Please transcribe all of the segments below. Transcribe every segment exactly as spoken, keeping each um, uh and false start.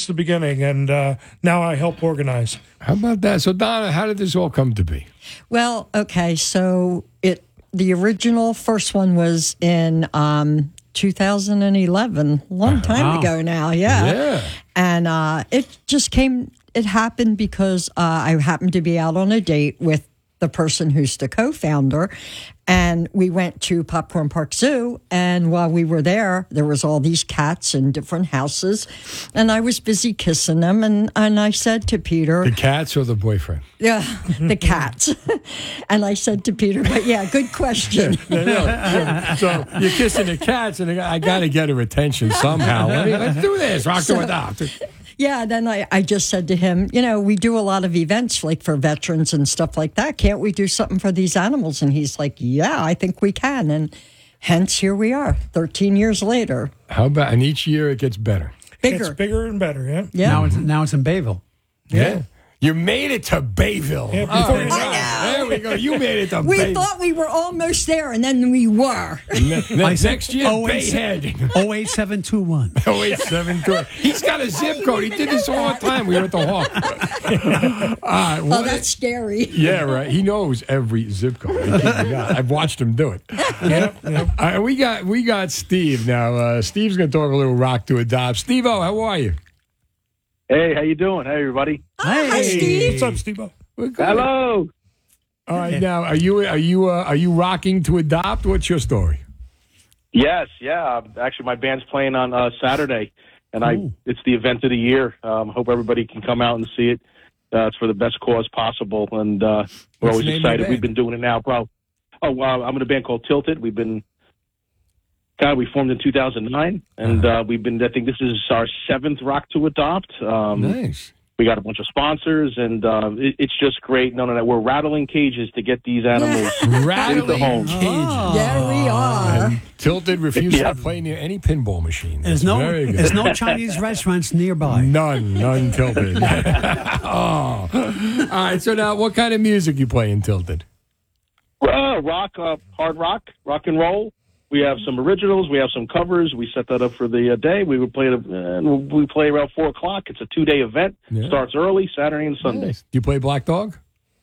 since the beginning, and uh, now I help organize. How about that? So, Donna, how did this all come to be? Well, okay, so it the original first one was in um, two thousand eleven, a long time Wow. ago now, yeah. Yeah. And uh, it just came, it happened because uh, I happened to be out on a date with the person who's the co-founder, and we went to Popcorn Park Zoo, and while we were there, there was all these cats in different houses, and I was busy kissing them, and, and I said to Peter... The cats or the boyfriend? Yeah, the cats. And I said to Peter, but yeah, good question. No, no. So you're kissing the cats, and I got to get her attention somehow. Let me, let's do this. Rock to adopt. Yeah, then I, I just said to him, you know, we do a lot of events like for veterans and stuff like that. Can't we do something for these animals? And he's like, yeah, I think we can. And hence here we are, thirteen years later. How about, and each year it gets better. Bigger. It's bigger and better, yeah? Yeah. Now it's now it's in Bayville. Yeah. You made it to Bayville. Yeah, All before right. you know it. There we go. You made it to We Bayville. thought we were almost there, and then we were. Ne- ne- said- next year, oh, wait, Bayhead. oh eight seven two one. oh eight seven two. He's got a zip code. He did this all the time. We were at the Hawk. All right, Oh, what- that's scary. yeah, right. He knows every zip code. I kid you not. I've watched him do it. Yep, yep. All right, we got we got Steve now. Uh, Steve's going to talk a little rock to adopt. Steve-O, how are you? Hey, how you doing? Hey, everybody. Hi, Hey. Steve. What's up, Steve-O? We're good. Hello. All right, now are you are you uh, are you rocking to adopt? What's your story? Yes, yeah. Actually, my band's playing on uh, Saturday, and I it's the event of the year. Um, hope everybody can come out and see it. Uh, it's for the best cause possible, and uh, we're What's always the name of your excited. band? We've been doing it now, bro. Oh, uh, I'm in a band called Tilted. We've been, God, we formed in two thousand nine, and uh, we've been. I think this is our seventh Rock to Adopt. Um, Nice. We got a bunch of sponsors, and uh, it, it's just great. No, no, no. We're rattling cages to get these animals Rattling home. cages. There we are. And Tilted refuses Yeah. to play near any pinball machine. There's That's no very good. there's no Chinese restaurants nearby. None, none Tilted. Oh. All right, so now what kind of music you play in Tilted? Uh, rock, uh, hard rock, rock and roll. We have some originals. We have some covers. We set that up for the uh, day. We would play it. Uh, we play around four o'clock. It's a two-day event. Yeah. Starts early, Saturday and Sunday. Nice. Do you play Black Dog?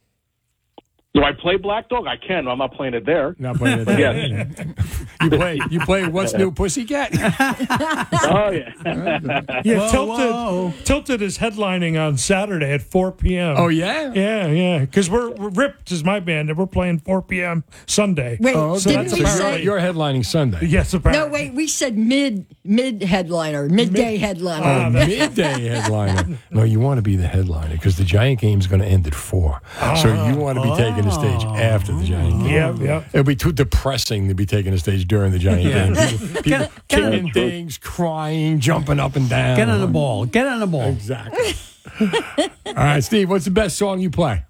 Do I play Black Dog? I can. I'm not playing it there. Not playing it. Yes. You play. You play. What's New, Pussycat? Oh yeah. Yeah, Whoa, Tilted, whoa. Tilted is headlining on Saturday at four p.m. Oh yeah. Yeah, yeah, because we're, we're Ripped is my band, and we're playing four p.m. Sunday. Wait, Oh, So didn't that's we you're, apparently- say... you're headlining Sunday. Yes, apparently. No, wait, we said mid mid headliner, midday headliner. Ah, Oh, midday headliner. No, you want to be the headliner because the Giant Game's going to end at four. So you want to be taking the stage after the Giant Game. Yeah, yeah. It'll be too depressing to be taking the stage during the Giant Game. People, people Get- get- kicking things, crying, jumping up and down. Get on the ball. Get on the ball. Exactly. All right, Steve, what's the best song you play?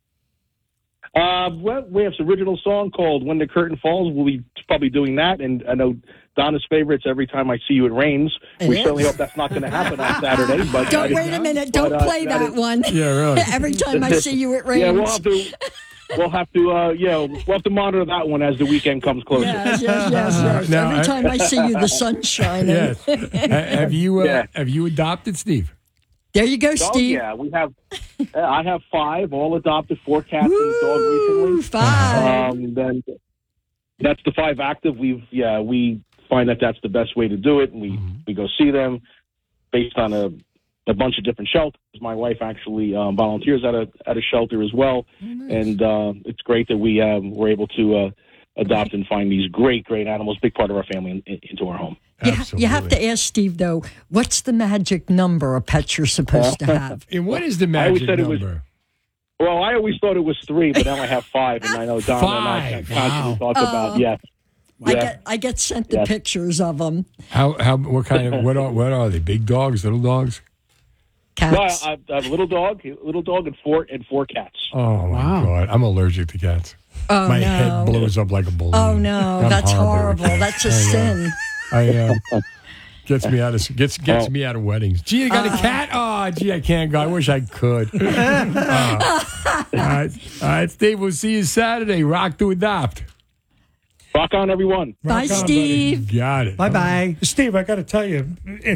Uh, well, we have some original song called "When the Curtain Falls." We'll be probably doing that, and I know Donna's favorites. Every time I see you, it rains. It we is. certainly hope that's not going to happen on Saturday. But Don't uh, wait a minute. but, Don't uh, play that that is- one. Yeah, really. Every time I see you, it rains. Yeah, we'll have to. We'll have to. Uh, yeah, we'll have to monitor that one as the weekend comes closer. Yes, yes, yes, yes. Now, Every I- time I see you, the sun's shining. Yes. Ha- have you uh, Yeah. have you adopted Steve? There you go, Oh Steve. yeah, we have. Uh, I have five, all adopted, four cats and a dog Woo, recently. five. Um, then that's the five active. We've yeah, we find that that's the best way to do it, and we we go see them based on a a bunch of different shelters. My wife actually um, volunteers at a at a shelter as well, and uh, it's great that we um, we're able to uh, adopt and find these great great animals, big part of our family, in, in, into our home. You, ha- you have Absolutely. to ask Steve, though, what's the magic number of pets you're supposed to have? And what is the I always magic said it was- number? Well, I always thought it was three, but now I have five, and I know Donna Five, and I constantly wow. talk about yeah. I Yeah. get I get sent the Yeah. pictures of them. How how what kind of what are what are they? Big dogs, little dogs? No, Cats. I, I have a little dog, a little dog, and four and four cats. Oh my Wow. god, I'm allergic to cats. oh, My no. head blows up like a balloon. Oh, no. I'm That's horrible. horrible. That's a I know. sin. I uh, gets me out of gets gets Oh. me out of weddings. Gee, you got a cat? Oh, gee, I can't go. I wish I could. Uh, all right, all right, Steve. We'll see you Saturday. Rock to adopt. Rock on, everyone. Bye, on, buddy. Steve. Got it. Bye bye. Steve, I got to tell you, it's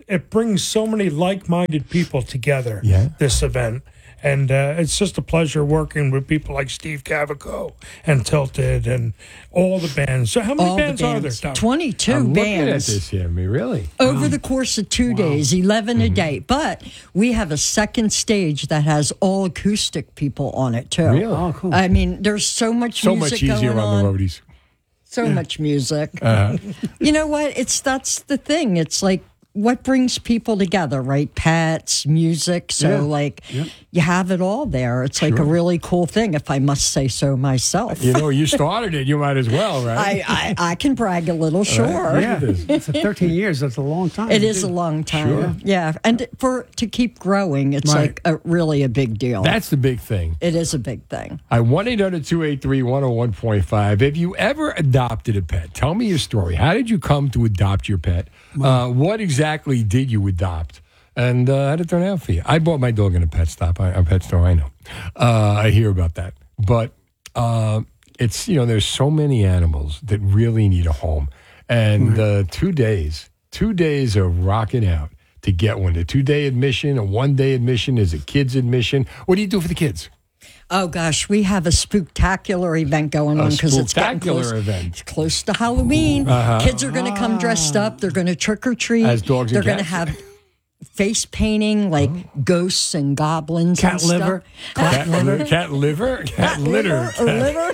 it brings so many like-minded people together. Yeah. This event. And uh, it's just a pleasure working with people like Steve Cavaco and Tilted and all the bands. So how many All the bands, are there, bands. Tom? twenty-two I'm looking at bands. this here, me really. Over the course of two days, eleven Mm-hmm. a day. But we have a second stage that has all acoustic people on it, too. Really? Oh, cool. I mean, there's so much So music much easier going on the roadies. So much music. Uh-huh. You know what? It's that's the thing. It's like what brings people together, right? Pets, music. So, Yeah. like, you have it all there. It's like a really cool thing, if I must say so myself. You know, you started it. You might as well, right? I, I, I can brag a little, sure. Yeah, it's a thirteen years. That's a long time. It is a long time. Sure. Yeah. And for to keep growing, it's Right. like a, really a big deal. That's the big thing. it is a big thing. I one eight hundred two eight three one oh one point five. Have you ever adopted a pet? Tell me your story. How did you come to adopt your pet? Uh, what exactly did you adopt? And uh, how did it turn out for you? I bought my dog in a pet stop, I, a pet store. I know. Uh, I hear about that, but uh, it's you know there's so many animals that really need a home, and uh, two days, two days of rocking out to get one. A two day admission, a one day admission is a kid's admission. What do you do for the kids? Oh gosh, we have a spooktacular event going on because it's getting spooktacular close, event. it's close to Halloween. Kids are going to come dressed up. They're going to trick or treat. As dogs They're and going to cats? have face painting like ghosts and goblins. Cat and stuff. liver. Cat liver? Cat liver? Cat litter. Liver, liver.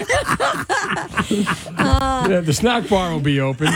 Yeah, the snack bar will be open.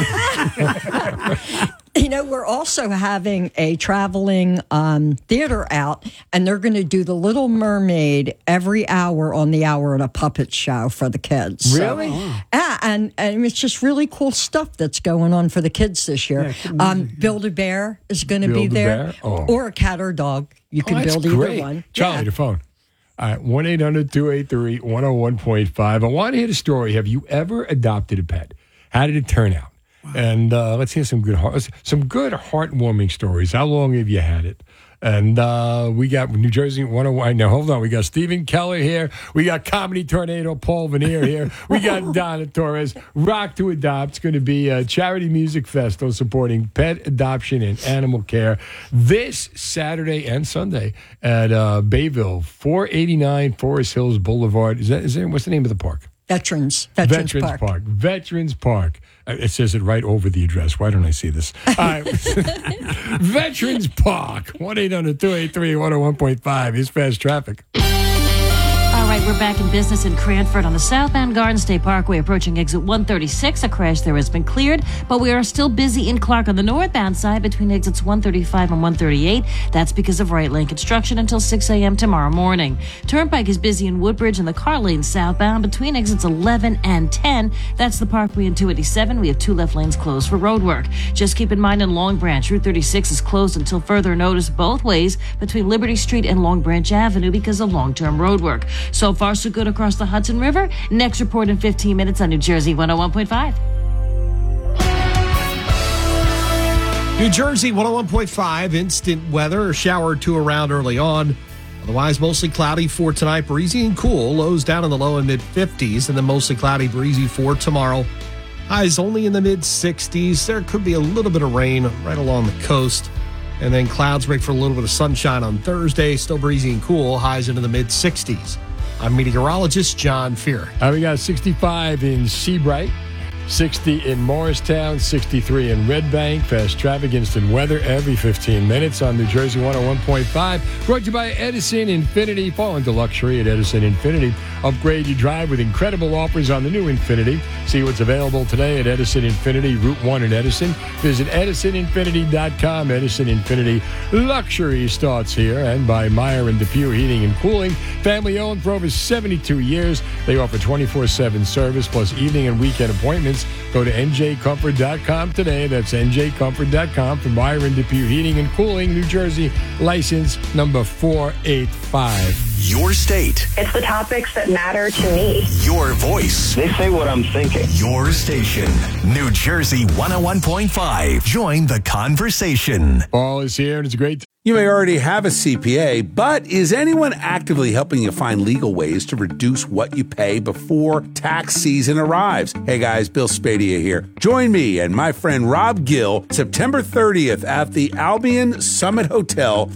You know, we're also having a traveling um, theater out, and they're going to do The Little Mermaid every hour on the hour at a puppet show for the kids. So- Really? yeah, and, and it's just really cool stuff that's going on for the kids this year. um, Build a Bear is going to be Build a there, Bear? Oh. or a cat or dog. You can Oh, that's build either great. one. Charlie, Yeah. the phone. All right, one eight hundred two eight three one oh one point five. I want to hear the story. Have you ever adopted a pet? How did it turn out? And uh, let's hear some good, heart, some good heartwarming stories. How long have you had it? And uh, we got New Jersey one oh one. Now, hold on. We got Stephen Keller here. We got Comedy Tornado Paul Veneer here. We got Donna Torres. Rock to Adopt. It's going to be a charity music festival supporting pet adoption and animal care this Saturday and Sunday at uh, Bayville, four eighty-nine Forest Hills Boulevard. Is that, is there, what's the name of the park? Veterans, Veterans, Veterans Park. Park. Veterans Park. Uh, It says it right over the address. Why don't I see this? All right. Veterans Park. one eight hundred two eight three one oh one point five. Here's fast traffic. All right, we're back in business in Cranford on the southbound Garden State Parkway, approaching exit one thirty-six. A crash there has been cleared, but we are still busy in Clark on the northbound side between exits one thirty-five and one thirty-eight. That's because of right lane construction until six a.m. tomorrow morning. Turnpike is busy in Woodbridge and the car lane southbound between exits eleven and ten. That's the Parkway and two eighty-seven. We have two left lanes closed for road work. Just keep in mind in Long Branch, Route thirty-six is closed until further notice both ways between Liberty Street and Long Branch Avenue because of long-term road work. So far, so good across the Hudson River. Next report in fifteen minutes on New Jersey one oh one point five. New Jersey one oh one point five, instant weather, a shower or two around early on. Otherwise, mostly cloudy for tonight, breezy and cool. Lows down in the low and mid fifties, and then mostly cloudy, breezy for tomorrow. Highs only in the mid sixties. There could be a little bit of rain right along the coast. And then clouds break for a little bit of sunshine on Thursday. Still breezy and cool. Highs into the mid sixties. I'm meteorologist John Fear. All right, we got sixty-five in Seabright, sixty in Morristown, sixty-three in Red Bank. Fast traffic, instant weather every fifteen minutes on New Jersey one oh one point five. Brought to you by Edison Infinity. Fall into luxury at Edison Infinity. Upgrade your drive with incredible offers on the new Infinity. See what's available today at Edison Infinity, Route one in Edison. Visit edison infinity dot com. Edison Infinity luxury starts here. And by Meyer and DePue Heating and Cooling. Family owned for over seventy-two years. They offer twenty-four seven service plus evening and weekend appointments. Go to N J comfort dot com today. That's N J comfort dot com for Meyer and DePue Heating and Cooling, New Jersey, license number four eight five. Your state. It's the topics that matter to me. Your voice. They say what I'm thinking. Your station. New Jersey one oh one point five. Join the conversation. Paul is here, and it's a great You may already have a C P A, but is anyone actively helping you find legal ways to reduce what you pay before tax season arrives? Hey guys, Bill Spadea here. Join me and my friend Rob Gill September thirtieth at the Albion Summit Hotel